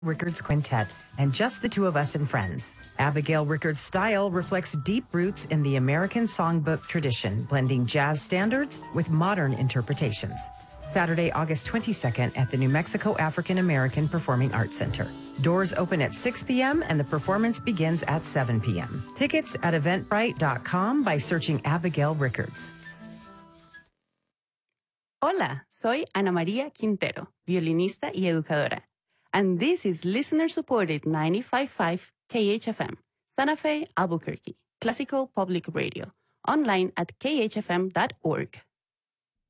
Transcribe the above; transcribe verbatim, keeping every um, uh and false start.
Rickards Quintet, and just the two of us and friends. Abigail Rickards' style reflects deep roots in the American songbook tradition, blending jazz standards with modern interpretations. Saturday, August twenty-second at the New Mexico African American Performing Arts Center. Doors open at six p.m. and the performance begins at seven p.m. Tickets at eventbrite dot com by searching Abigail Rickards. Hola, soy Ana María Quintero, violinista y educadora. And this is listener-supported ninety-five point five K H F M, Santa Fe, Albuquerque, classical public radio, online at k h f m dot org.